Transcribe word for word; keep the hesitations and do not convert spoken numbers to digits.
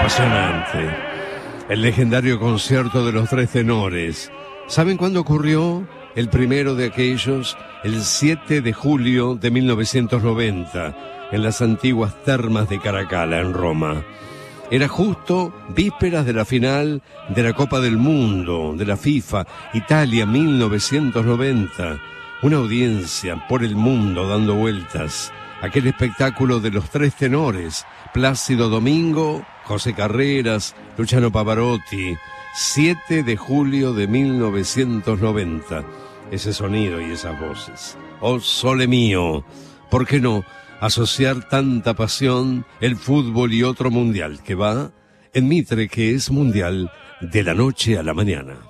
Apasionante. El legendario concierto de los tres tenores. ¿Saben cuándo ocurrió? El primero de aquellos, el siete de julio de mil novecientos noventa, en las antiguas termas de Caracalla, en Roma. Era justo vísperas de la final de la Copa del Mundo, de la FIFA, Italia mil novecientos noventa. Una audiencia por el mundo dando vueltas. Aquel espectáculo de los tres tenores, Plácido Domingo, José Carreras, Luciano Pavarotti, siete de julio de mil novecientos noventa. Ese sonido y esas voces. Oh, sole mío, ¿por qué no asociar tanta pasión, el fútbol y otro mundial que va en Mitre, que es mundial de la noche a la mañana?